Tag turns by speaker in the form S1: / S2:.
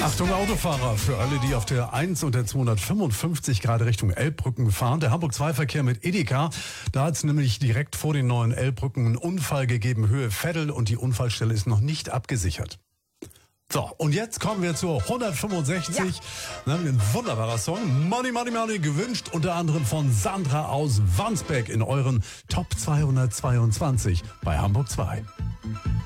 S1: Achtung Autofahrer, für alle, die auf der 1 und der 255 gerade Richtung Elbbrücken fahren. Der Hamburg-2-Verkehr mit Edeka, da hat es nämlich direkt vor den neuen Elbbrücken einen Unfall gegeben, Höhe Veddel, und die Unfallstelle ist noch nicht abgesichert. So, und jetzt kommen wir zur 165. Ja. Ein wunderbarer Song. Money, Money, Money, gewünscht unter anderem von Sandra aus Wandsbek in euren Top 222 bei Hamburg 2.